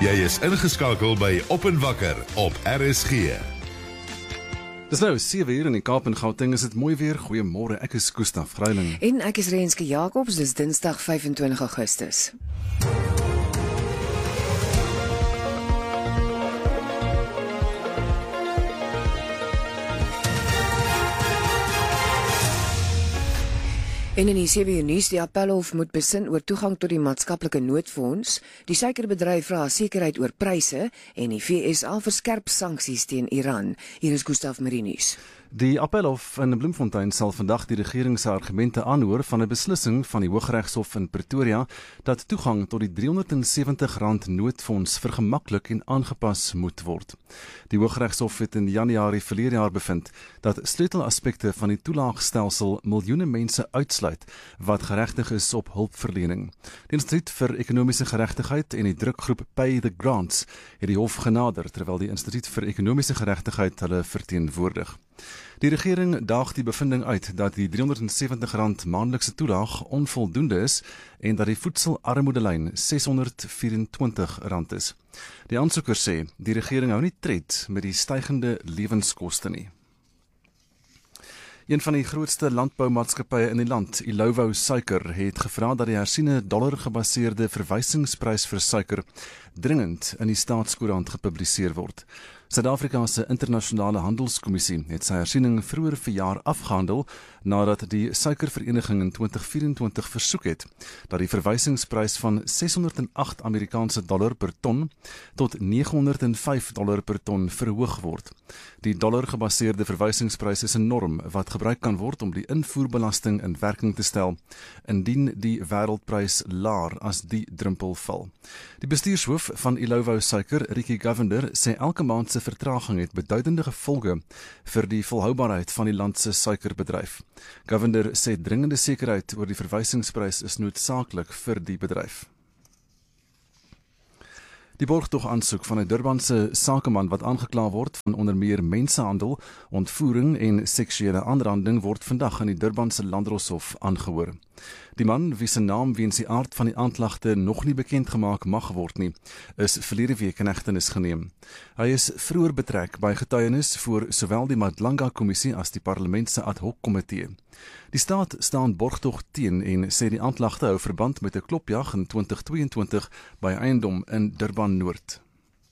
Jy is ingeskakel by Op en Wakker op RSG. Dis nou 7 uur in die Kaap en Gauteng, is dit mooi weer. Goeiemôre, ek is Gustaf Greiling. En ek is Renske Jacobs, dis Dinsdag 25 Augustus. En in die 7 uur nuus, die Appelhof moet besin oor toegang tot die maatskaplike noodfonds. Die suikerbedryf vra sekerheid oor pryse en die VSA verskerp sanksies teen Iran. Hier is Gustaf Marinus. Die Appelhof in Bloemfontein sal vandag die regering se argumente aanhoor van 'n beslissing van die Hooggeregshof in Pretoria dat toegang tot die R370 noodfonds vergemaklik en aangepas moet word. Die Hooggeregshof het in Januarie verlede jaar bevind dat sleutelaspekte van die toelaagstelsel miljoene mense uitsluit wat geregtig is op hulpverlening. Die Instituut vir Ekonomiese Geregtigheid en die drukgroep Pay the Grants het die hof genader terwyl die Instituut vir Ekonomiese Geregtigheid hulle verteenwoordig. Die regering daag die bevinding uit dat die R370 maandelikse toelaag onvoldoende is en dat die voedselarmoedelyn R624 is. Die aansoeker sê die regering hou nie tred met die stygende lewenskoste nie. Een van die grootste landboumaatskappye in die land, Illovo Suiker, het gevra dat die hersiene dollargebaseerde verwysingsprys vir suiker dringend in die Staatskoerant gepubliseer word. Suid-Afrika se internasionale handelskommissie het sy hersiening vroeër verjaar afgehandel nadat die suikervereniging in 2024 versoek het dat die verwysingsprys van $608 per ton tot $905 per ton verhoog word. Die dollargebaseerde verwysingsprys is 'n norm wat gebruik kan word om die invoerbelasting in werking te stel indien die wêreldprys laer as die drempel val. Die bestuurshoof van Illovo Suiker, Ricky Govender, sê elke maand se vertraging het beduidende gevolge vir die volhoubaarheid van die land se suikerbedryf. Govender sê dringende sekerheid oor die verwysingsprys is noodsaaklik vir die bedryf. Die borgtogaansoek van 'n Durbanse sakeman wat aangekla word van onder meer mensenhandel, ontvoering en seksuele aanranding word vandag in die Durbanse Landdroshof aangehoor. Die man, wie se naam weens die aard van die aanklagte nog nie bekend gemaak mag word nie, is verlede week in hegtenis geneem. Hy is vroeër betrek by getuienis voor sowel die Madlanga-kommissie as die parlement se ad hoc komitee. Die staat staan borgtog teen en sê die aanklagte hou verband met 'n klopjag in 2022 by eiendom in Durban Noord.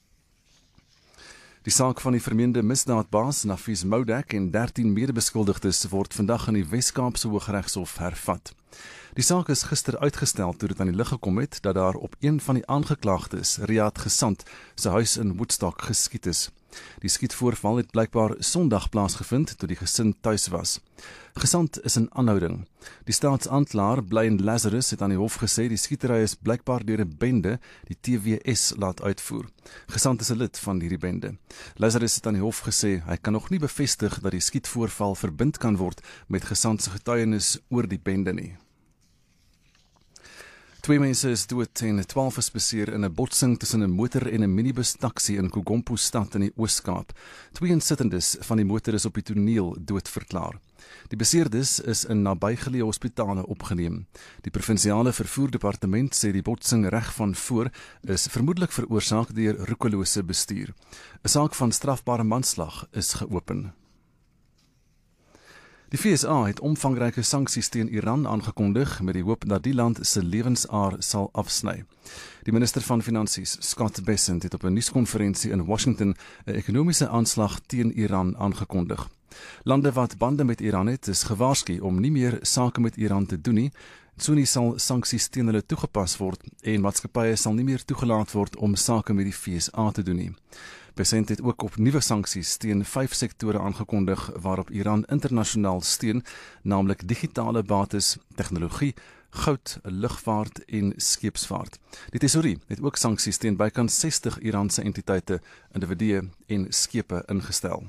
Die saak van die vermeende misdaadbaas Nafis Moudek en 13 medebeskuldigdes word vandag in die Wes-Kaapse Hooggeregshof hervat. Die saak is gister uitgestel toe dit aan die lig gekom het dat daar op een van die aangeklaagdes, Riyad Gesant, se huis in Woodstock geskiet is. Die skietvoorval het blykbaar Sondag plaasgevind toe die gesin tuis was. Gesant is in aanhouding. Die staatsaanklaer, Blaine Lazarus, het aan die hof gesê die skietery is blykbaar deur 'n bende, die TWS, laat uitvoer. Gesant is 'n lid van hierdie bende. Lazarus het aan die hof gesê hy kan nog nie bevestig dat die skietvoorval verbind kan word met Gesant se getuienis oor die bende nie. 2 mense is dood en 12 is beseer in 'n botsing tussen 'n motor en 'n minibus taxi in Kugompo stad in die Oos-Kaap. 2 insittendes van die motor is op die toneel dood verklaar. Die beseerdes is in nabygeleë hospitale opgeneem. Die provinsiale vervoerdepartement sê die botsing reg van voor is vermoedelik veroorsaak deur roekelose bestuur. 'n Saak van strafbare manslag is geopen. Die VSA het omvangryke sanksies teen Iran aangekondig met die hoop dat die land se lewensaar sal afsny. Die minister van Finansies, Scott Bessent, het op 'n nuuskonferensie in Washington 'n ekonomiese aanslag teen Iran aangekondig. Lande wat bande met Iran het, is gewaarsku om nie meer sake met Iran te doen nie. So nie sal sanksies teen hulle toegepas word en maatskappye sal nie meer toegelaat word om sake met die VSA te doen nie. Bessent het ook op nuwe sanksies teen 5 sektore aangekondig waarop Iran internasionaal steun, naamlik digitale bates, tegnologie, goud, lugvaart en skeepsvaart. Die tesourie het ook sanksies teen bykans 60 Iranse entiteite, individue en skepe ingestel.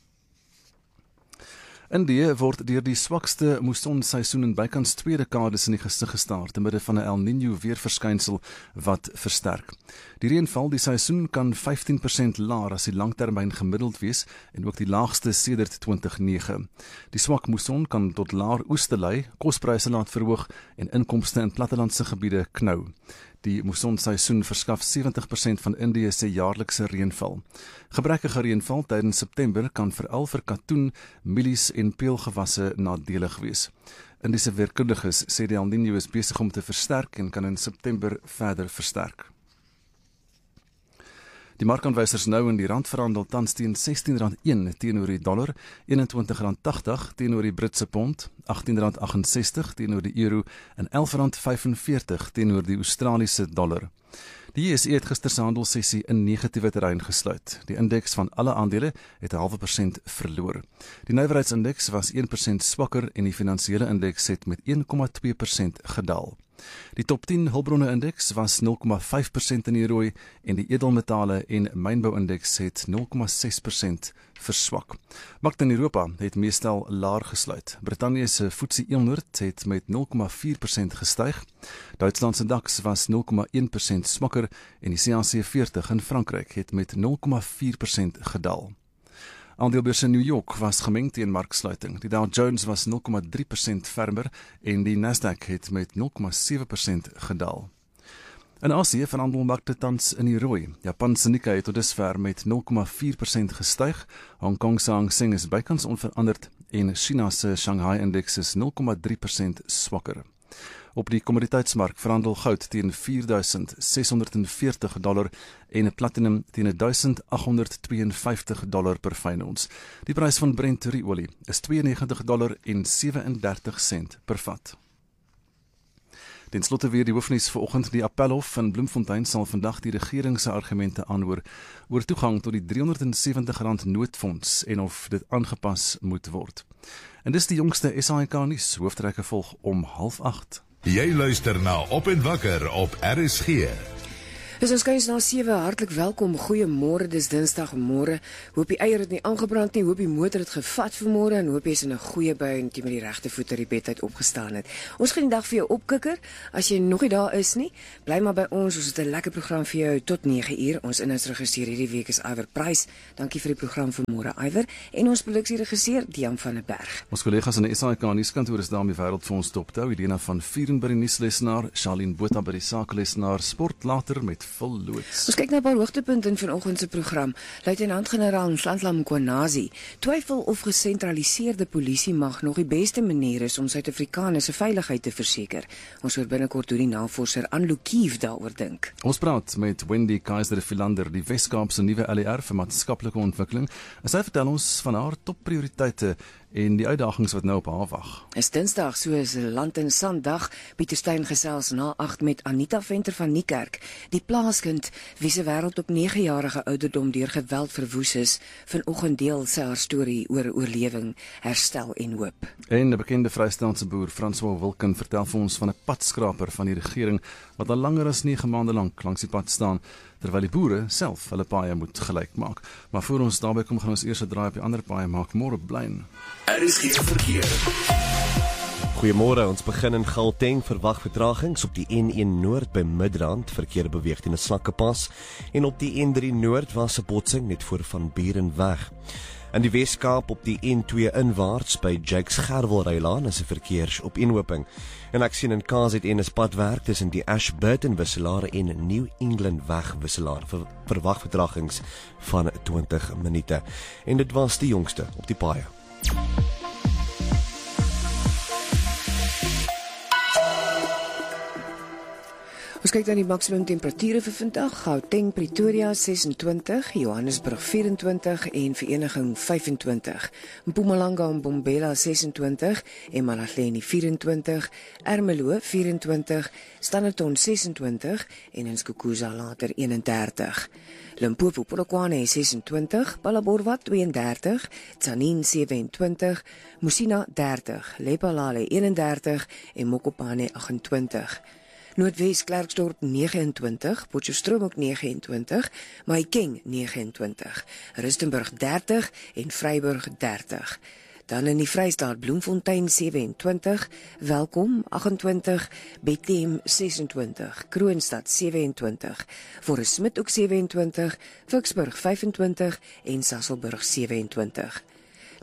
Indië word deur die swakste moessonseisoen in bykans 2 dekades in die gesig gestaar te midde van 'n El Niño weerverskynsel wat versterk. Die reënval die seisoen kan 15% laer as die langtermyn gemiddeld wees en ook die laagste sedert 2009. Die swak moesson kan tot laer oeste lei, kospryse laat verhoog en inkomste in plattelandse gebiede knou. Die moessonseisoen verskaf 70% van Indië se jaarlikse reënval. Gebrekkige reënval tydens September kan veral vir katoen, mielies en peulgewasse nadelig wees. Indiese weerkundiges sê die El Niño is besig om te versterk en kan in September verder versterk. Die markaanwysers nou in die rand verhandel tans teen R16.1 teenoor die dollar, R21.80 teenoor die Britse pond, R18.68 teenoor die euro en R11.45 teenoor die Australiese dollar. Die JSE het gister se handelssessie in negatiewe terrein gesluit. Die indeks van alle aandele het 0.5% verloor. Die nywerheidsindeks was 1% swakker en die finansiële indeks het met 1.2% gedaal. Die top 10 hulpbronne indeks was 0.5% in die rooi en die edelmetale en mynbou-indeks het 0.6% verswak. Markte in Europa het meestal laer gesluit. Brittanje se FTSE 100 het met 0.4% gestyg. Duitsland se DAX was 0.1% swakker en die CAC 40 in Frankryk het met 0.4% gedaal. Aandelebeurs in New York was gemeng teen marksluiting. Die Dow Jones was 0.3% fermer en die Nasdaq het met 0.7% gedaal. In Asië verhandel markte tans in die rooi. Japan se Nikkei het tot dusver met 0.4% gestyg. Hong Kong se Hang Seng is bykans onveranderd en China se Shanghai indeks is 0.3% swakker. Op die kommoditeitsmark verhandel goud teen $4.640 en platinum teen $1.852 per fyn ons. Die prys van Brent ruolie is $92.37 per vat. Ten slotte weer die hoofnuus vanoggend. Die Appelhof in Bloemfontein sal vandag die regering se argumente aanhoor oor toegang tot die R370 noodfonds en of dit aangepas moet word. En dis die jongste SAK nuus. Hooftrekke volg om 7:30. Jy luister na Op en Wakker op RSG. Dis ons kyk na 7, hartlik welkom, goeiemôre, dis Dinsdagmôre. Hoop die eier het nie aangebrand nie, hoop die motor het gevat vanmôre en hoop jy's in 'n goeie bui en jy met die regte voet uit die bed uit opgestaan het. Ons gaan die dag vir jou opkikker. As jy nog nie daar is nie, bly maar by ons. Ons het 'n lekker program vir jou tot 9uur. Ons inhoudsregisseur hierdie week is Iver Price. Dankie vir die program vanmôre, Iver, en ons produksieregisseur Dian van der Berg. Ons kollegas in die SAK nuuskantoor is daar om die wêreld vir ons dop te hou. Helena van Vuren by die nuuslesenaar, Charlene Botha by die sakelesenaar, sport later met vol loods. Ons kyk na 'n paar hoogtepunte in vanoggend se program. Luitenant-generaal Nhlanhla Mkhwanazi twyfel of gesentraliseerde polisie mag nog die beste manier is om Suid-Afrikaners se veiligheid te verseker. Ons hoor binnekort hoe die navorser Anlo Kief daaroor dink. Ons praat met Wendy Kaiser-Philander, die Wes-Kaapse nuwe LER vir maatskaplike ontwikkeling. En sy vertel ons van haar topprioriteite en die uitdagings wat nou op haar wag. Is Dinsdag, so is Land en Sanddag. Pieter Steyn gesels na 8 met Anita Venter van Niekerk, die plaaskind wie se wêreld op 9-jarige ouderdom deur geweld verwoes is. Vanoggend deel sy haar storie oor oorlewing, herstel en hoop. En 'n bekende Vrystaatse boer, François Wilken, vertel vir ons van 'n padskraper van die regering wat al langer as 9 maande lank langs die pad staan, terwyl die boere self hulle paaie moet gelyk maak. Maar voor ons daarby kom, gaan ons eers 'n draai op die ander paaie maak. Môre Blyn. RSG verkeer. Goeiemôre, ons begin in Gauteng, verwag vertragings op die N1 Noord by Midrand, verkeer beweeg teen 'n slakkepas, en op die N3 Noord was 'n botsing net voor Van Burenweg. In die Weskaap op die N2 inwaarts by Jakes Gerwelrylaan is 'n verkeersopeenhoping. En ek sien in KZN is padwerk tussen die Ashburton wisselaar en New England weg wisselaar. Verwag vertragings van 20 minute. En dit was die jongste op die paaie. Ons kyk dan die maksimum temperature vir vandag. Gauteng, Pretoria 26, Johannesburg 24 en Vereniging 25. Mpumalanga en Bombela 26 en Malahleni 24, Ermelo 24, Standerton 26 en in Skukuza later 31. Limpopo, Polokwane 26, Phalaborwa 32, Tzaneen 27, Musina 30, Lephalale 31 en Mokopane 28. Noordwes Klerksdorp 29, Potchefstroom ook 29, Mahikeng 29, Rustenburg 30 en Vryburg 30. Dan in die Vrystaat Bloemfontein 27, Welkom 28, Bethlehem 26, Kroonstad 27, Forresmit ook 27, Vicksburg 25 en Sasolburg 27.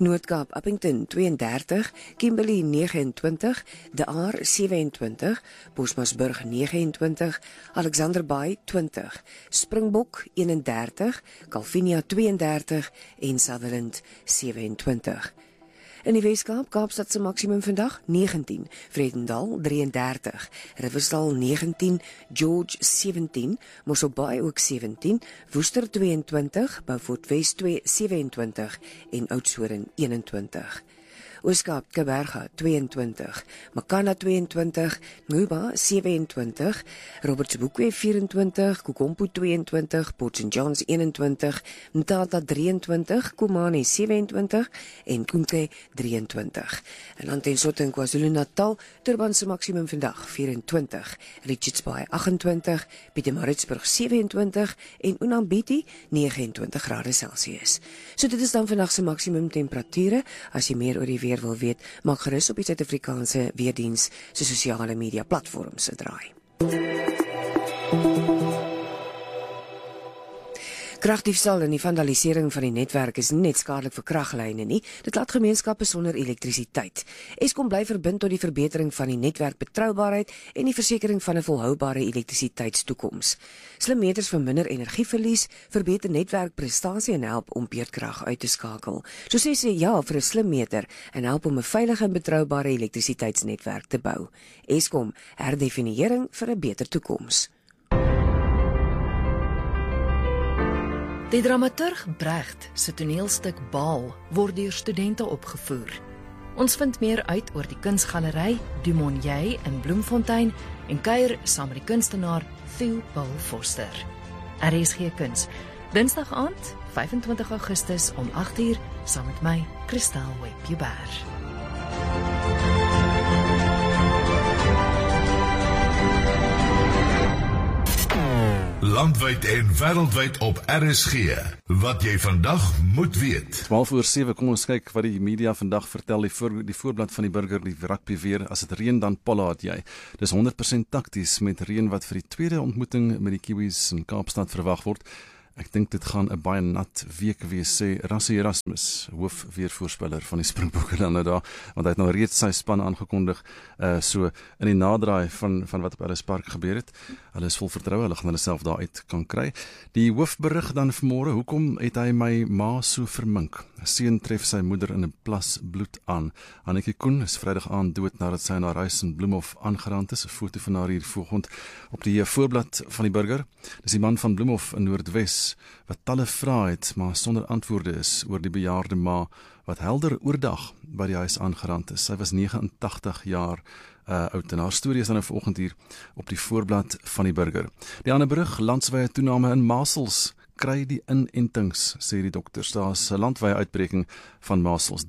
Noord-Kaap Appington 32, Kimberley 29, De Aar 27, Bosmasburg 29, Alexander Bay 20, Springbok 31, Calvinia 32 en Sutherland 27. In die Weskaap, Kaapstad se maksimum vandag 19, Vredendal 33, Riversdal 19, George 17, Mossel Bay ook 17, Woester 22, Beaufort Wes 27 en Oudtshoorn 21. Ooskaap, Kaapberga 22, Makana 22, Nguba 27, Robertsboekwe 24, Kukompo 22, Port St Johns 21, Mthatha 23, Kumani 27 en Kunke 23. En dan tenslotte in KwaZulu-Natal, Durban se maksimum vandag 24, Richards Bay 28, Pietermaritzburg 27 en Unambiti 29 grade Celsius. So dit is dan vandag se maksimum temperature. As jy meer oor die weer wil weet, maak gerus op die Suid-Afrikaanse Weerdiens se sosiale media platforms 'n draai. Kragdiefstal en die vandalisering van die netwerk is nie net skadelik vir kraglyne nie, dit laat gemeenskappe sonder elektrisiteit. Eskom bly verbind tot die verbetering van die netwerkbetroubaarheid en die versekering van 'n volhoubare elektrisiteitstoekoms. Slim meters verminder energieverlies, verbeter netwerkprestasie en help om beurtkrag uit te skakel. So sê sy ja vir 'n slim meter en help om 'n veilige en betroubare elektrisiteitsnetwerk te bou. Eskom, herdefiniering vir 'n beter toekoms. Die dramaturg Brecht se toneelstuk Baal word deur studente opgevoer. Ons vind meer uit oor die kunsgalery Du Monnier in Bloemfontein en kuier saam met die kunstenaar Theo Paul Foster. RSG Kuns, Dinsdag aand, 25 Augustus om 8:00 saam met my, Christel Webber. Landwyd en wêreldwyd op RSG. Wat jy vandag moet weet. 12:07, kom ons kyk wat die media vandag vertel. Die voorblad van die Burger, die rugby weer. As dit reën, dan Pollard jy. Dis 100% takties met reën wat vir die tweede ontmoeting met die Kiwis in Kaapstad verwag word. Ek dink dit gaan 'n baie nat week wees, sê Rassie Erasmus, hoofweervoorspeller van die Springbokke dan nou daar, want hy het nou reeds sy span aangekondig, so in die nadraai van wat op Ellis Park gebeur het. Hulle is vol vertroue, hulle gaan hulle self daar uit kan kry. Die hoofberig dan vanmôre, hoekom het hy my ma so vermink? 'n Seun tref sy moeder in 'n plas bloed aan. Annetjie Koen is Vrydag aand dood nadat sy in haar huis in Bloemhof aangerand is. 'n Foto van haar hier vanoggend op die voorblad van die Burger. Dis die man van Bloemhof in Noordwes wat talle vrae het, maar sonder antwoorde is oor die bejaarde ma wat helder oordag by die huis aangerand is. Sy was 89 jaar oud en haar storie is dan nou vanoggend hier op die voorblad van die Burger. Die ander berig, landwyse toename in masels. Kry die inentings, sê die dokters. Daar is 'n landwyse uitbreking van masels.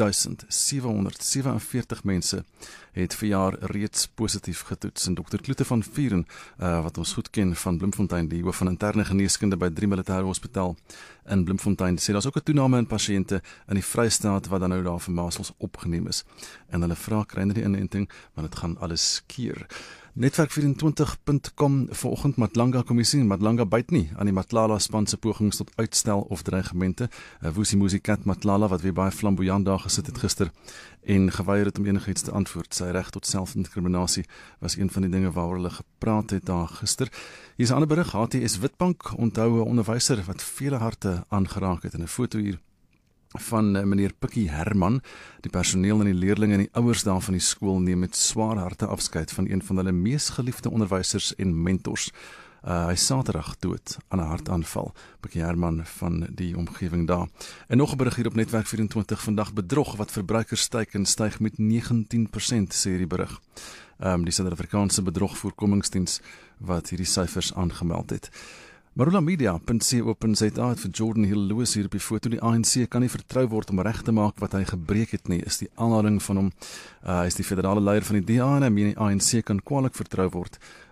3747 mense het vir jaar reeds positief getoets. En dokter Kloete van Vuren, wat ons goed ken van Bloemfontein, die hoof van interne geneeskunde by 3 Militêre Hospitaal in Bloemfontein, sê daar's ook 'n toename in pasiënte in die Vrystaat wat dan nou daar vir masels opgeneem is. En hulle vra kry hulle die inenting, want dit gaan alles keer. Netwerk24.com vanoggend Matlanga kommissie. Matlanga byt nie aan die Matlala span se pogings tot uitstel of dreigemente. Woesie Musikat Matlala wat weer baie flamboyant daar gesit het gister en geweier het om enigiets te antwoord. Sy reg tot selfinkriminasie was een van die dinge waaroor hulle gepraat het daar gister. Hier is 'n ander berig. HTS Witbank onthou 'n onderwyser wat vele harte aangeraak het. In 'n foto hier van meneer Pikkie Herman, die personeel en die leerlinge en die ouers daar van die skool neem met swaar harte afskeid van een van hulle mees geliefde onderwysers en mentors. Hy is Saterdag dood aan 'n hartaanval. Pikkie Herman van die omgewing daar. En nog 'n berig hier op Netwerk 24 vandag, bedrog wat verbruikers styg met 19%, sê die berig. Die Suid-Afrikaanse bedrogvoorkomingsdiens wat hierdie syfers aangemeld het. Marulamedia.co.za het vir Jordan Hill Lewis hier op die foto. Die ANC kan nie vertrou word om reg te maak wat hy gebreek het nie, is die aanhaling van hom. Hy is die federale leier van die DA en die ANC kan kwaliek vertrou word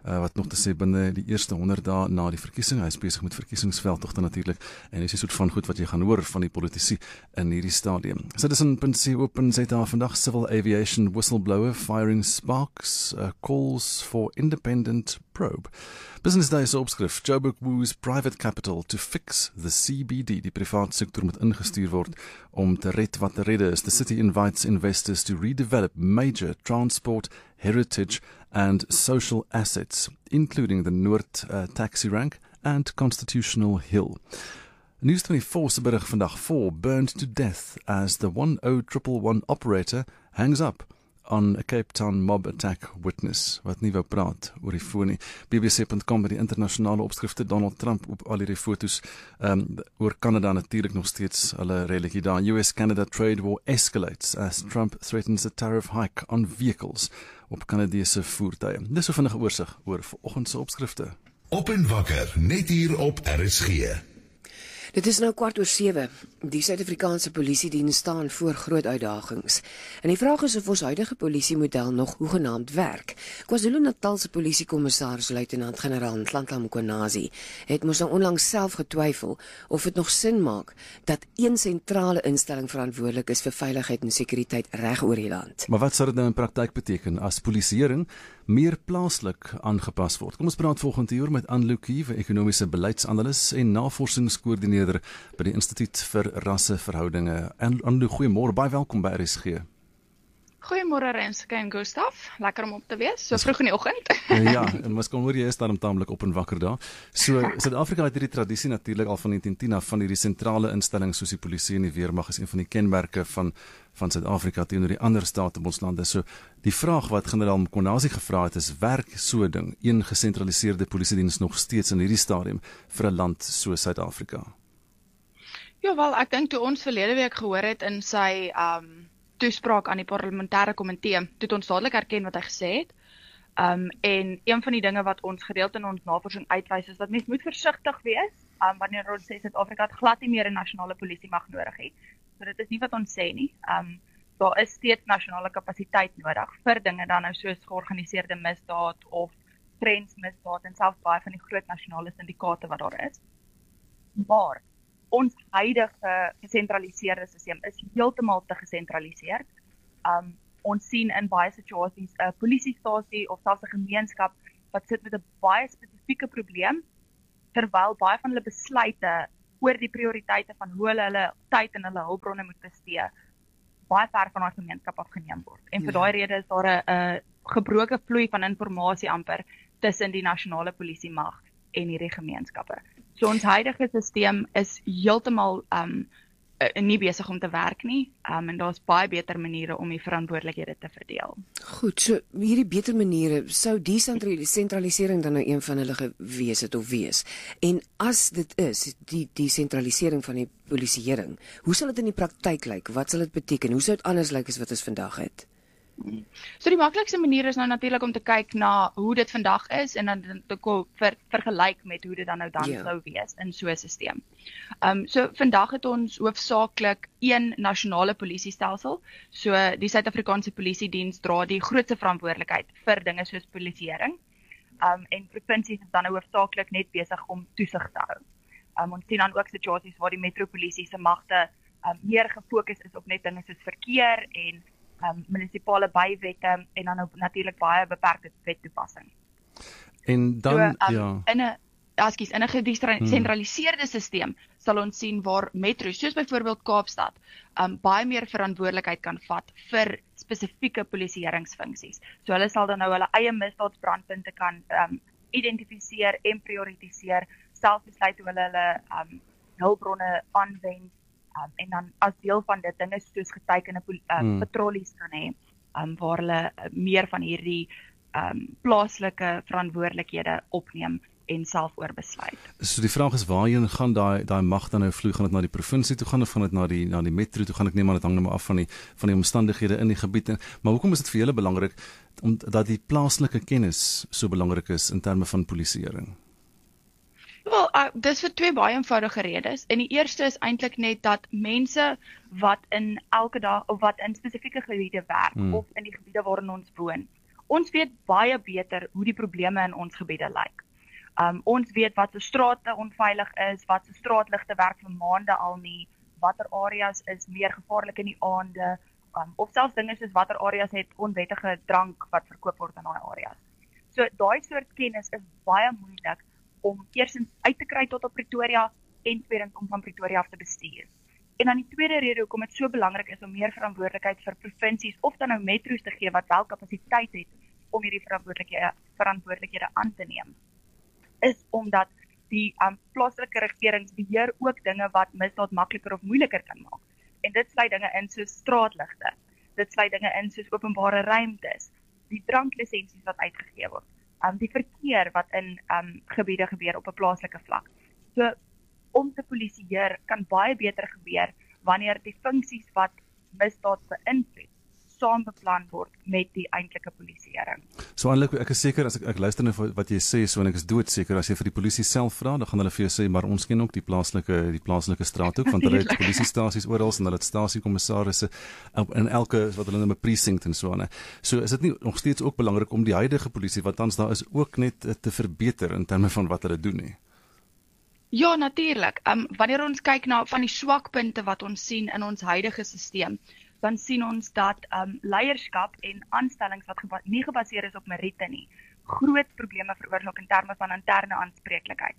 wat nog te sê binne die eerste 100 dae na die verkiesing. Hy is besig met verkiesingsveldtogte natuurlik en dis 'n soort van goed wat jy gaan hoor van die politici in hierdie stadium. Citizen.co Open ZA vandag Civil Aviation Whistleblower Firing Sparks, calls for independent probe. Business Day se opskrif, Joburg woos private capital to fix the CBD. Die private sektor moet ingestuur word om te red wat te redde is. The city invites investors to redevelop major transport, heritage and social assets, including the Noord taxi rank and Constitutional Hill. News 24 se berig vandag 4 burned to death as the 10111 operator hangs up on a Cape Town mob attack witness, wat nie wou praat oor die foon nie. BBC.com met die internasionale opskrifte, Donald Trump op al hierdie foto's, oor Canada natuurlik nog steeds, hulle redelik daar. US-Canada trade war escalates as Trump threatens a tariff hike on vehicles op Canadese voertuie. Dis so vinnige oorsig oor vanoggend se opskrifte. Op en wakker, net hier op RSG. Dit is nou 6:15. Die Suid-Afrikaanse Polisiediens staan voor groot uitdagings. En die vraag is of ons huidige polisiemodel nog hoegenaamd werk. KwaZulu-Natal se polisiekommissaris luitenant-generaal Nhlanhla Mkhwanazi het mos nou onlangs self getwyfel of dit nog sin maak dat een sentrale instelling verantwoordelik is vir veiligheid en sekuriteit reg oor die land. Maar wat sou dit nou in praktyk beteken as polisieering meer plaaslik aangepas word? Kom ons praat volgende uur met Anne Lukie, ekonomiese beleidsanalis en navorsingskoördineerder by die Instituut vir Rasseverhoudinge. Anne, goeiemôre, baie welkom by RSG. Goeiemôre Renske en Gustaf, lekker om op te wees, so vroeg in die oggend. Ja, en mens kan hoor jy is daarom taamlik op en wakker daar. So, Suid-Afrika het hierdie tradisie natuurlik al van 1910 af van hierdie sentrale instellings soos die polisie en die weermag is een van die kenmerke van Suid-Afrika teenoor die ander state op ons lande. So, die vraag wat generaal Mkhwanazi gevra het is, werk so 'n ding, een gesentraliseerde polisiediens nog steeds in hierdie stadium vir 'n land so Suid-Afrika? Ja, wel, ek dink toe ons verlede week gehoor het in sy toespraak aan die parlementêre komitee, toe het ons dadelik erken wat hy gesê het. En een van die dinge wat ons gereeld in ons navorsing uitwys is dat mens moet versigtig wees wanneer ons sê Suid-Afrika het glad nie meer 'n nasionale polisiemag nodig het. So dit is nie wat ons sê nie. Daar is steeds nasionale kapasiteit nodig vir dinge dan nou soos georganiseerde misdaad of grensmisdaad en selfs baie van die groot nasionale syndikaate wat daar is. Maar ons huidige gesentraliseerde stelsel is heeltemal te gesentraliseerd. Ons sien in baie situasies 'n polisiestasie of selfs 'n gemeenskap wat sit met 'n baie spesifieke probleem, terwyl baie van hulle besluite oor die prioriteite van hoe hulle tyd en hulle hulpbronne moet bestee, baie ver van haar gemeenskap afgeneem word. En vir daai rede is daar 'n gebroke vloei van inligting amper tussen die nasionale polisiemag en hierdie gemeenskappe. So ons huidige stelsel is heeltemal nie besig om te werk nie, en daar's baie beter maniere om die verantwoordelikhede te verdeel. Goed, so hierdie beter maniere, sou desentralisering dan nou een van hulle gewees het of wees? En as dit is, die desentralisering van die polisieering, hoe sal dit in die praktyk lyk? Wat sal dit beteken? Hoe sou dit anders lyk as wat ons vandag het? So die maklikste manier is nou natuurlik om te kyk na hoe dit vandag is en dan te vergelyk met hoe dit dan nou sou wees in so 'n stelsel. So vandag het ons hoofsaaklik een nasionale polisiestelsel. So die Suid-Afrikaanse Polisiediens dra die grootste verantwoordelikheid vir dinge soos polisieering. En provinsies is dan nou hoofsaaklik net besig om toesig te hou. Ons sien dan ook situasies waar die metropolisie se magte meer gefokus is op net dinge soos verkeer en munisipale bywette en dan natuurlik baie beperkte wettoepassing. En dan in 'n gedesentraliseerde stelsel sal ons sien waar metro, soos byvoorbeeld Kaapstad, baie meer verantwoordelikheid kan vat vir spesifieke polisieeringsfunksies. So hulle sal dan nou hulle eie misdaadsbrandpunte kan identifiseer en prioritiseer, self besluit hoe hulle hulpbronne aanwend. En dan as deel van dit dinge soos getekende patrollies kan hê, waar hulle meer van hierdie plaaslike verantwoordelikhede opneem en self oor besluit. So die vraag is, waarheen gaan daai mag dan nou vloei? Gaan dit na die provinsie toe gaan of gaan dit na die metro toe gaan? Ek neem aan dit hang nou maar af van die omstandighede in die gebied. Maar hoekom is dit vir julle belangrik omdat die plaaslike kennis so belangrik is in terme van polisieering? Wel, dis vir twee baie eenvoudige redes. En die eerste is eintlik net dat mense wat in elke dag of wat in spesifieke gebiede werk of in die gebiede waarin ons woon, Ons weet baie beter hoe die probleme in ons gebiede lyk. Ons weet wat se strate onveilig is, wat se straatligte werk vir maande al nie, watter areas is meer gevaarlik in die aande, of selfs dinge soos watter areas het onwettige drank wat verkoop word in daai areas. So daai soort kennis is baie moeilik om eerstens uit te kry tot op Pretoria en tweedens om van Pretoria af te bestuur. En dan die tweede rede hoekom dit so belangrik is om meer verantwoordelikheid vir provinsies of dan nou metro's te gee wat wel kapasiteit het om hierdie verantwoordelikhede aan te neem, is omdat die plaaslike regerings beheer ook dinge wat misdaad makliker of moeiliker kan maak. En dit sluit dinge in soos straatligte, dit sluit dinge in soos openbare ruimtes, die dranklisensies wat uitgegee word, die verkeer wat in gebiede gebeur op 'n plaaslike vlak. So om te polisieer kan baie beter gebeur wanneer die funksies wat misdaad beïnvloed saam beplan word met die eintlike polisieering. So eintlik ek is seker as ek luister na wat jy sê, so en ek is doodseker as jy vir die polisie self vra, dan gaan hulle vir jou sê maar ons ken ook die plaaslike straathoek want hulle het polisiestasies oral en hulle het stasiekommissarisse in elke wat hulle noem 'n precinct en so aan. So is dit nie nog steeds ook belangrik om die huidige polisie wat tans daar is ook net te verbeter in terme van wat hulle doen nie? Ja, natuurlik. Wanneer ons kyk na van die swakpunte wat ons sien in ons huidige stelsel, dan sien ons dat leierskap en aanstellings wat nie gebaseer is op meriete nie, groot probleme veroorsaak in terme van interne aanspreeklikheid.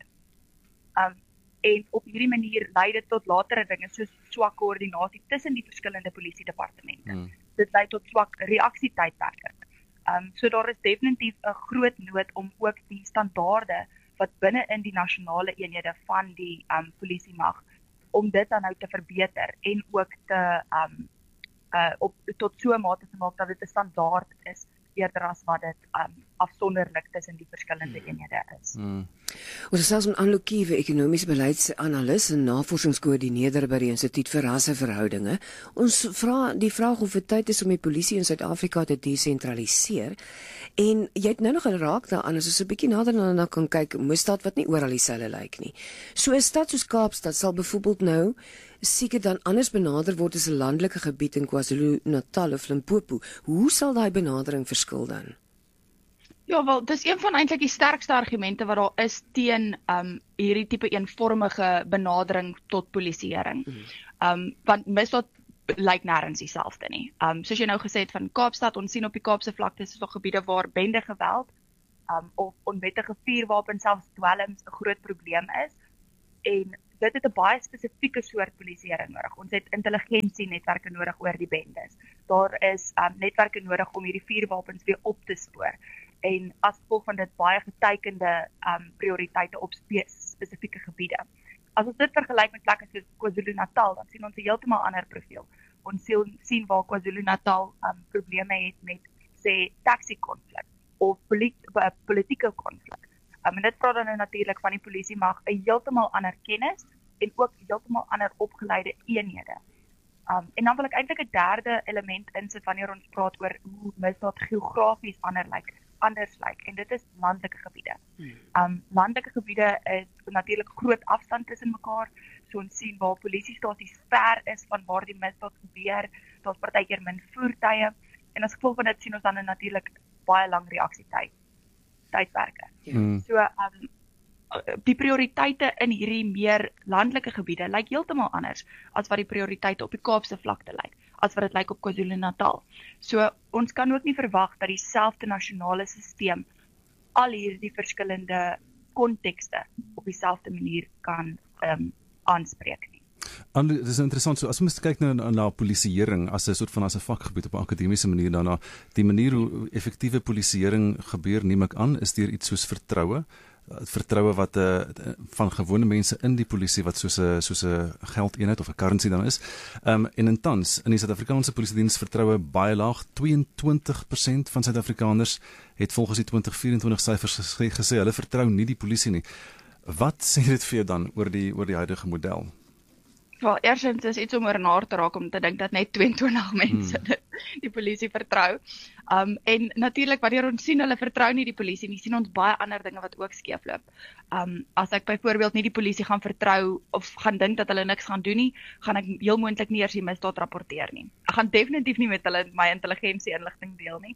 En op hierdie manier lei dit tot latere dinge soos swak koördinasie tussen die verskillende polisiedepartemente. Dit lei tot swak reaksietydperke. So daar is definitief 'n groot nood om ook die standaarde wat binne in die nasionale eenhede van die polisiemag om dit dan nou te verbeter en ook te tot so 'n mate te maak dat dit 'n standaard is eerder as wat dit afsonderlik tussen die verskillende eenhede is. Ons is selfs 'n aanlokiewe ekonomiese beleidsanalis en navorsingskoördineerder by die Instituut vir Rasseverhoudinge. Ons vra die vraag of dit tyd is om die polisie in Suid-Afrika te desentraliseer. En jy het nou nog geraak daaraan as ons 'n bietjie nader daarna kan kyk, misdaad wat nie oral dieselfde lyk nie. So 'n stad soos Kaapstad sal byvoorbeeld nou seker dan anders benader word as 'n landelike gebied in KwaZulu-Natal of Limpopo. Hoe sal daai benadering verskil dan? Ja, wel, dis een van eintlik die sterkste argumente wat daar is teen hierdie tipe eenvormige benadering tot polisieering. Want misdaad lyk nêrens dieselfde nie. Soos jy nou gesê het van Kaapstad, ons sien op die Kaapse vlakte is daar gebiede waar bende geweld of onwettige vuurwapens, selfs dwelms 'n groot probleem is. En dit het 'n baie spesifieke soort polisieering nodig. Ons het intelligensienetwerke nodig oor die bendes. Daar is netwerke nodig om hierdie vuurwapens weer op te spoor. En as gevolg van dit baie geteikende prioriteite op spesifieke gebiede. As ons dit vergelyk met plekke soos KwaZulu-Natal, dan sien ons 'n heeltemal ander profiel. Ons sien waar KwaZulu-Natal probleme het met sê taxi-konflik of politieke konflik. En dit vra dan nou natuurlik van die polisie mag 'n heeltemal ander kennis en ook heeltemal ander opgeleide eenhede. En dan wil ek eintlik 'n derde element insit wanneer ons praat oor hoe misdaad geografies anders lyk en dit is landelike gebiede. Landelike gebiede is natuurlik groot afstand tussen mekaar, so ons sien waar polisiestasies ver is van waar die misdaad gebeur, daar's partykeer min voertuie en as gevolg van dit sien ons dan natuurlik baie lang reaksietydperke. So die prioriteite in hierdie meer landelike gebiede lyk heeltemal anders as wat die prioriteite op die Kaapse vlakte lyk, as wat dit lyk op KwaZulu-Natal. So ons kan ook nie verwag dat dieselfde nasionale stelsel al hierdie verskillende kontekste op dieselfde manier kan aanspreek nie. Dit is interessant, so as ons kyk na polisieering as 'n soort van as 'n vakgebied op 'n akademiese manier daarna, die manier hoe effektiewe polisieering gebeur, neem ek aan, is deur iets soos vertroue wat van gewone mense in die polisie wat soos 'n geldeenheid of 'n currency dan is. En in die Suid-Afrikaanse polisiediens vertroue baie laag. 22% van Suid-Afrikaners het volgens die 2024 syfers gesê hulle vertrou nie die polisie nie. Wat sê dit vir jou dan oor die huidige model? Wel, eerstens is iets om oor na te raak om te dink dat net 22 mense die polisie vertrou. En natuurlik wanneer ons sien hulle vertrou nie die polisie nie, sien ons baie ander dinge wat ook skeefloop. As ek byvoorbeeld nie die polisie gaan vertrou of gaan dink dat hulle niks gaan doen nie, gaan ek heel moontlik nie eers die misdaad rapporteer nie. Ek gaan definitief nie met hulle my intelligensie inligting deel nie.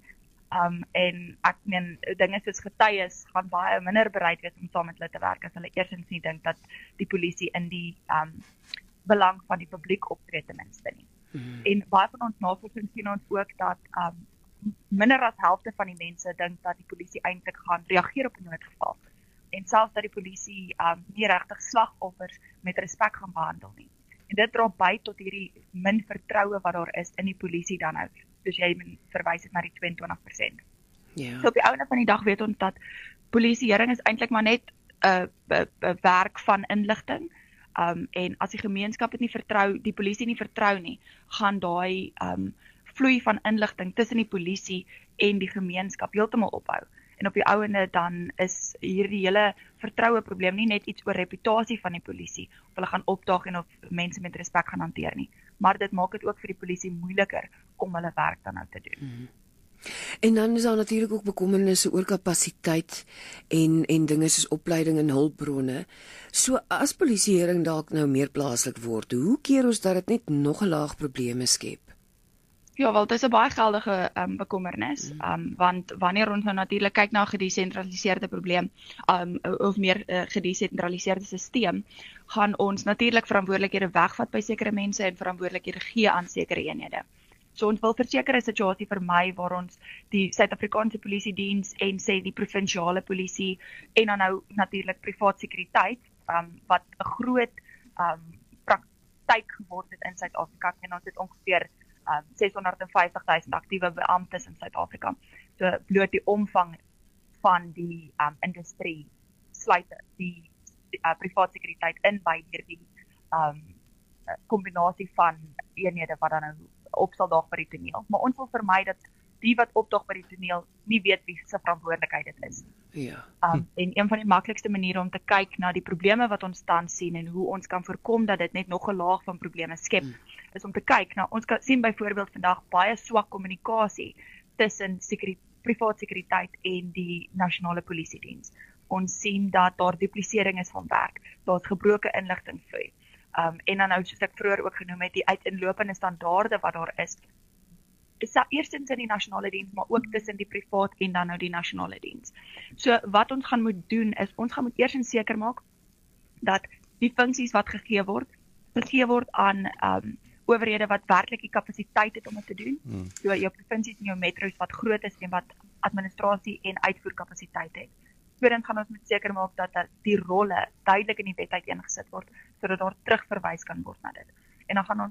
En ek meen dinge soos getuies gaan baie minder bereid wees om saam met hulle te werk as hulle eerstens nie dink dat die polisie in die belang van die publiek optree ten minste nie. En baie van ons navorsing sien ons ook dat minder as helfte van die mense dink dat die polisie eintlik gaan reageer op 'n noodgeval. En selfs dat die polisie nie regtig slagoffers met respek gaan behandel nie. En dit dra by tot hierdie min vertroue wat daar is in die polisie dan nou, soos jy verwys het na die 22%. Ja. So op die einde van die dag weet ons dat polisieering is eintlik maar net 'n werk van inligting. En as die gemeenskap dit nie vertrou, die polisie nie vertrou nie, gaan daai vloei van inligting tussen die polisie en die gemeenskap heeltemal ophou. En op die ouende dan is hierdie hele vertroue probleem nie net iets oor reputasie van die polisie, of hulle gaan opdaag en of mense met respek gaan hanteer nie, maar dit maak dit ook vir die polisie moeiliker om hulle werk dan nou te doen. En dan is daar natuurlik ook bekommernisse oor kapasiteit en dinge soos opleiding en hulpbronne. So as polisieering dalk nou meer plaaslik word, hoe keer ons dat dit net nog 'n laag probleme skep? Ja, wel, dit is 'n baie geldige bekommernis, want wanneer ons nou natuurlik kyk na 'n gedesentraliseerde probleem, of meer gedesentraliseerde stelsel, gaan ons natuurlik verantwoordelikhede wegvat by sekere mense en verantwoordelikhede gee aan sekere eenhede. So ons wil verseker 'n situasie vermy waar ons die Suid-Afrikaanse Polisie Diens en sê die provinsiale polisie en dan nou natuurlik privaat sekuriteit, wat 'n groot praktyk geword het in Suid-Afrika, en ons het ongeveer 650,000 aktiewe beamptes in Suid-Afrika. So bloot die omvang van die industrie sluit die privaat sekuriteit in by hierdie kombinasie van eenhede wat dan nou opstaldaag by die toneel. Maar ons wil vermy dat die wat opdaag by die toneel nie weet wie se verantwoordelikheid dit is. Ja. En een van die maklikste maniere om te kyk na die probleme wat ons tans sien en hoe ons kan voorkom dat dit net nog 'n laag van probleme skep, is om te kyk na, ons kan sien byvoorbeeld vandag baie swak kommunikasie tussen privaat sekuriteit en die nasionale polisiediens. Ons sien dat daar duplisering is van werk, daar's gebroke inligtingvloei. En dan nou, soos ek vroeër ook genoem het, die uiteenlopende standaarde wat daar is eerstens in die nasionale diens, maar ook tussen die privaat en dan nou die nasionale diens. So wat ons gaan moet doen is, ons gaan moet eerstens seker maak dat die funksies wat gegee word aan owerhede wat werklik die kapasiteit het om dit te doen. So jou provinsies en jou metros wat groot is en wat administrasie en uitvoerkapasiteit het. Tweedens gaan ons moet seker maak dat die rolle duidelik in die wet uiteengesit word, sodat daar terugverwys kan word na dit. En dan gaan ons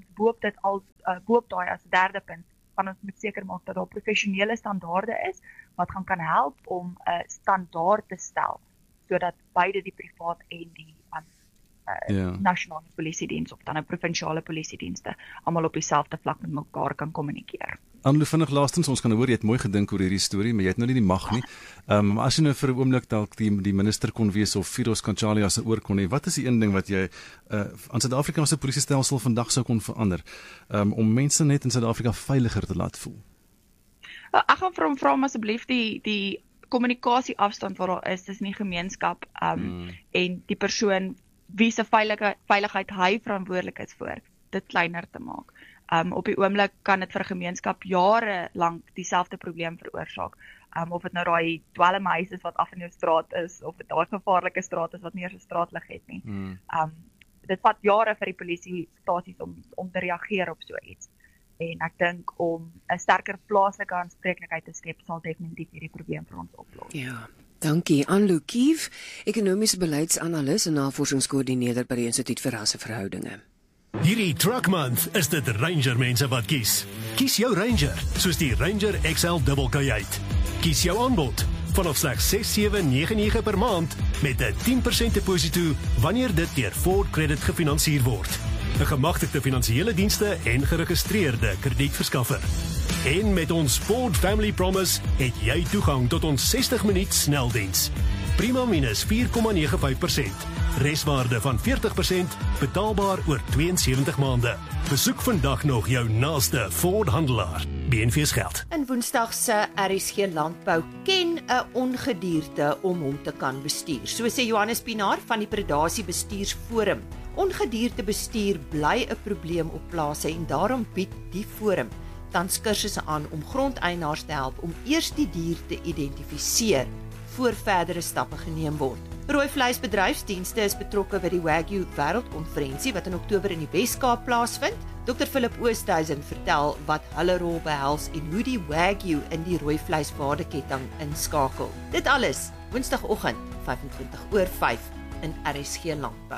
boop daai as derde punt, gaan ons moet seker maak dat daar professionele standaarde is, wat kan help om 'n standaard te stel, sodat beide die privaat en die nasionale polisiediens of dan 'n provinsiale polisiedienste almal op dieselfde vlak met mekaar kan kommunikeer. Annelie, vinnig laastens, ons kan hoor jy het mooi gedink oor hierdie storie, maar jy het nou nie die mag nie. Maar as jy nou vir 'n oomblik dalk die minister kon wees of Firos Kanchali as 'n oor kon hê, wat is die een ding wat jy aan Suid-Afrika se polisiestelsel vandag sou kon verander om mense net in Suid-Afrika veiliger te laat voel? Ek gaan vir hom vra om asseblief die kommunikasie afstand wat daar is tussen die gemeenskap en die persoon wie se veiligheid hy verantwoordelik is vir, dit kleiner te maak. Op die oomblik kan dit vir 'n gemeenskap jare lank dieselfde probleem veroorsaak. Of dit nou daai dwelmhuis is wat af in jou straat is, of dit daai gevaarlike straat is wat nie eens 'n straatlig het nie. Dit vat jare vir die polisiestasies om te reageer op so iets. En ek dink om 'n sterker plaaslike aanspreeklikheid te skep, sal definitief hierdie probleem vir ons oplos. Ja. Dankie aan Lukief, ekonomiese beleidsanalis en navorsingskoördineerder by die Instituut vir Rasseverhoudinge. Hierdie Truck Month is dit Ranger mense wat kies. Kies jou Ranger, soos die Ranger XL Double Kajuit. Kies jou aanbod vanaf slegs R6799 per maand met 'n 10% deposito wanneer dit deur Ford Credit gefinansier word. 'n Gemagtigde finansiële dienste en geregistreerde kredietverskaffer. En met ons Ford Family Promise het jy toegang tot ons 60-minuut sneldiens. Prima minus 4,95%. Reswaarde van 40%, betaalbaar oor 72 maande. Besoek vandag nog jou naaste Ford handelaar. BNV's geld. In Woensdag se RSG Landbou ken 'n ongedierte om hom te kan bestuur. So sê Johannes Pinaar van die Predasie Bestuursforum. Ongedierte bestuur bly 'n probleem op plase en daarom bied die forum tans kursusse aan om grondeienaars te help om eers die dier te identifiseer voor verdere stappe geneem word. Rooi vleisbedryfsdienste is betrokke by die Wagyu Wêreldkonferensie wat in Oktober in die Wes-Kaap plaasvind. Dr. Philip Oosthuizen vertel wat hulle rol behels en hoe die Wagyu in die rooi vleiswaardeketting inskakel. Dit alles Woensdagoggend 5:25 in RSG Landbou.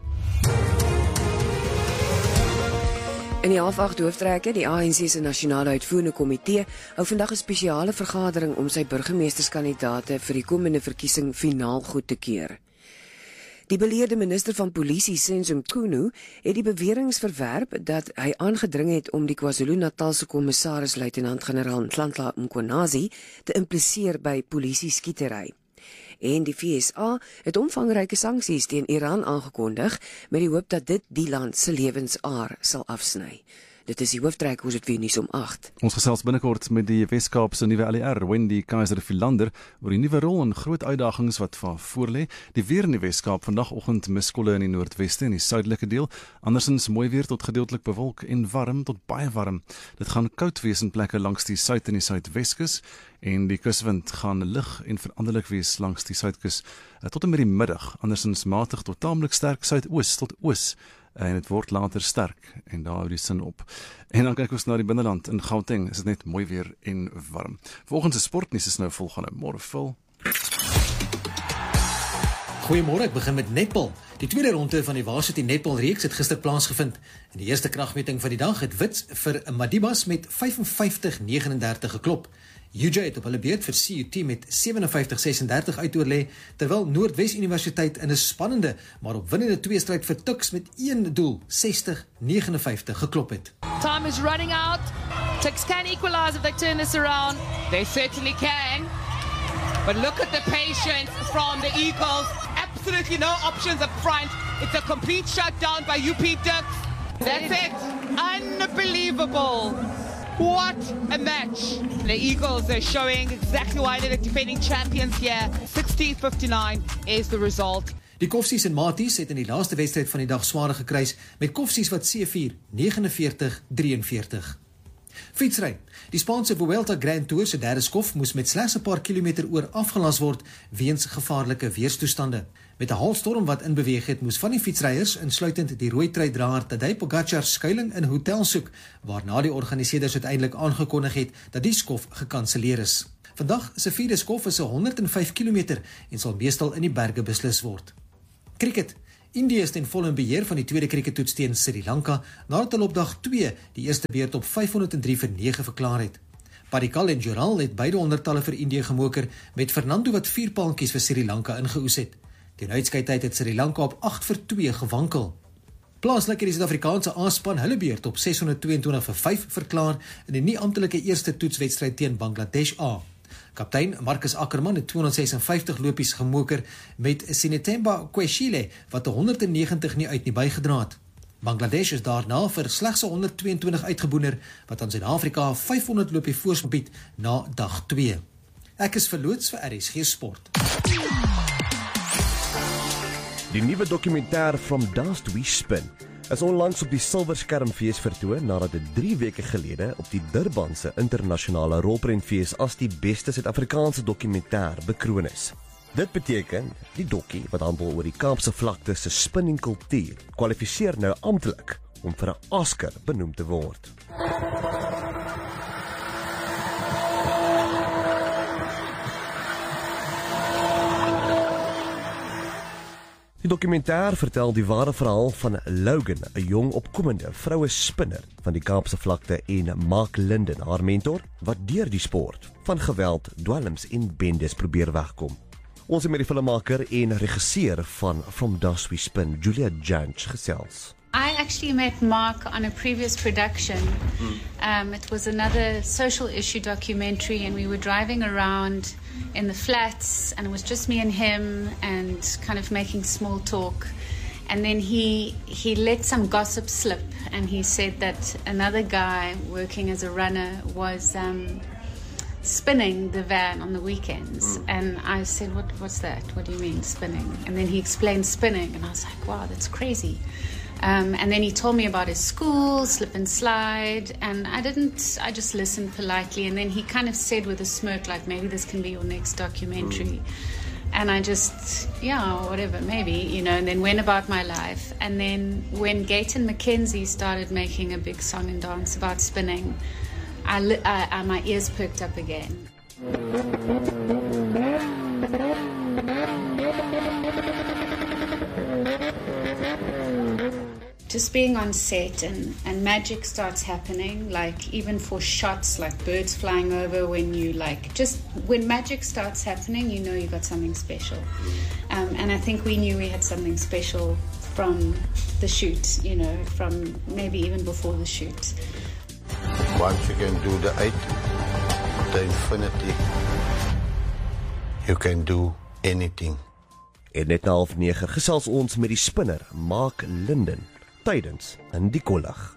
In die 7:30 hooftrekke, die ANC se nasionale uitvoerende komitee hou vandag 'n spesiale vergadering om sy burgemeesterskandidaate vir die komende verkiesing finaal goed te keur. Die beleerde minister van polisie, Senzo Mchunu, het die beweringe verwerp dat hy aangedring het om die KwaZulu-Natalse kommissaris luitenant-generaal Nhlanhla Mkhwanazi te impliseer by polisie-skietery. En die FSA het omvangryke sanksies teen Iran aangekondig met die hoop dat dit die land se lewensaar sal afsny. Dit is die hooftrek hoe dit weer nuus om 8. Ons gesels binnekort met die Weskaap se nuwe LER, Wendy Kaiser-Philander, oor die nuwe rol en groot uitdagings wat voorlê. Die weer in die Weskaap vandagoggend miskolle in die noordweste en die suidelike deel, andersins mooi weer tot gedeeltelik bewolk en warm tot baie warm. Dit gaan koud wees in plekke langs die suid en die suidweskus en die kuswind gaan lig en veranderlik wees langs die suidkus tot en met die middag, andersins matig tot taamlik sterk suidoos tot oos. En dit word later sterk en daar hou die sin op. En dan kyk ons na die binneland. In Gauteng is dit net mooi weer en warm. Volgens die sportnuus is nou volgende. Môre vol. Goeiemôre, ek begin met netbal. Die tweede ronde van die Varsity Netbal reeks het gister plaasgevind. In die eerste kragmeting van die dag het Wits vir Madibas met 55-39 geklop. UJ het op hulle beurt vir CUT met 57-36 uitoorlê, terwyl Noordwes Universiteit in 'n spannende, maar opwindende tweestryd vir Tuks met een doel, 60-59 geklop het. Time is running out. Tuks can equalize if they turn this around. They certainly can. But look at the patience from the Eagles. Absolutely no options up front. It's a complete shutdown by UP Tuks. That's it. Unbelievable. What a match. The Eagles are showing exactly why they're the defending champions here. 60-59 is the result. Die Koffsies en Maties het in die laaste wedstryd van die dag sware gekruis met Koffsies wat C4 49-43. Fietsry. Die Spaanse Vuelta Grand Tour se derde skof moes met slegs 'n paar kilometer oor afgelas word weens gevaarlike weerstoestande. Met 'n haalstorm wat in beweeg het, moes van die fietsryers, insluitend die rooi truidraer Tadej Pogačar, skuiling in 'n hotel soek, waarna die organiseerders uiteindelik aangekondig het dat die skof gekanselleer is. Vandag se vierde skof is 105 km en sal meestal in die berge beslis word. Cricket. Indië is ten volle in beheer van die tweede crickettoets teen Sri Lanka, nadat hulle op dag 2 die eerste beurt op 503-9 verklaar het. Padikkal en Joral het beide ondertalle vir Indië gemoker, met Fernando wat 4 paaltjies vir Sri Lanka ingeoes het. Teen uitskeidtyd het Sri Lanka op 8-2 gewankel. Plaaslik het die Suid-Afrikaanse A-span hulle beurt op 622-5 verklaar in die nie amptelike eerste toetswedstryd teen Bangladesh A. Kaptein Marcus Ackerman het 256 lopies gemoker met Sinetemba Kweshile wat 190 nie uit nie bygedra het. Bangladesh is daarna vir slegs 122 uitgeboener wat aan Suid-Afrika 500 lopie voorsprong bied na dag 2. Ek is verloots vir RSG Sport. Die nuwe dokumentêr From Dust We Spin is onlangs op die Silverskermfees vertoon nadat dit 3 weke gelede op die Durbanse internasionale rolprentfees as die beste Suid-Afrikaanse dokumentêr bekroon is. Dit beteken die dokkie wat handel oor die Kaapse vlakte se spinningkultuur kwalifiseer nou amptelik om vir 'n Oscar benoem te word. Die dokumentêr vertel die ware verhaal van Logan, 'n jong opkomende vroue spinner van die Kaapse vlakte, en Mark Linden, haar mentor, wat deur die sport van geweld, dwelms en bendes probeer wegkom. Ons het met die filmmaker en regisseur van From Dust We Spin, Julia Jantsch, gesels. I actually met Mark on a previous production. It was another social issue documentary, and we were driving around in the flats, and it was just me and him, and kind of making small talk. And then he let some gossip slip, and he said that another guy working as a runner was spinning the van on the weekends. And I said, what's that? What do you mean spinning? And then he explained spinning, and I was like, wow, that's crazy. And then he told me about his school, slip and slide, and I just listened politely. And then he kind of said with a smirk, like, maybe this can be your next documentary. And I just, whatever, maybe, and then went about my life. And then when Gayton Mackenzie started making a big song and dance about spinning, my ears perked up again. Just being on set and magic starts happening, like even for shots, like birds flying over, when magic starts happening, you got something special. And I think we knew we had something special from the shoot, from maybe even before the shoot. Once you can do the infinity, you can do anything. En net na 8:30 gesels ons met die spinner, Mark Linden, tydens in die kollig.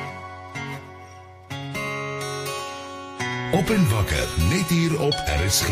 Op en wakker, net hier op RSG.